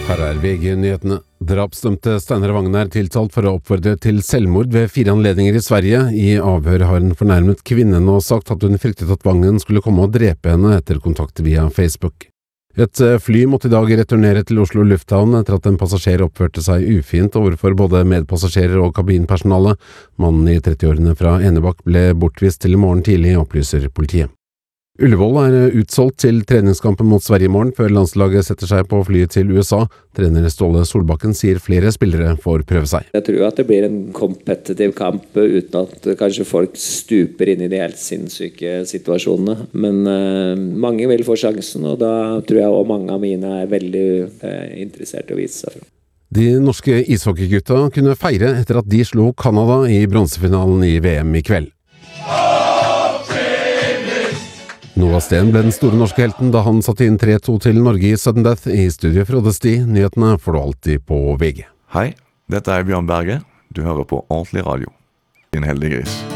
Her VG-nyhetene. Drapsdømte Steinar Vangen tiltalt for å oppfordre til selvmord ved 4 anledninger i Sverige. I avhør har en fornærmet kvinne nå sagt at hun fryktet at Vangen skulle komme og drepe henne etter kontakt via Facebook. Et fly måtte i dag returnere til Oslo lufthavn etter at en passasjer oppførte seg ufint overfor både medpassasjerer og kabinpersonale. Mannen i 30-årene fra Enebakk ble bortvist til i morgen tidlig, opplyser politiet. Ullevål utsolgt til treningskampen mot Sverige i morgen, før landslaget setter seg på flyet til USA. Trener Ståle Solbakken sier flere spillere får prøve seg. Jeg tror at det blir en kompetitiv kamp uten at kanskje folk stuper inn i de helt sinnssyke situasjonene. Men mange vil få sjansen, og da tror jeg også mange av mine veldig interessert i å vise seg frem. De norske ishockeygutta kunne feire etter at de slo Kanada i bronsefinalen i VM i kveld. Noah Sten ble den store norske helten da han satte inn 3-2 til Norge i sudden death. I studio Frode Sti, nyhetene får du alltid på VG. Hei, dette Bjørn Berge. Du hører på Ordentlig Radio. Din heldige gris.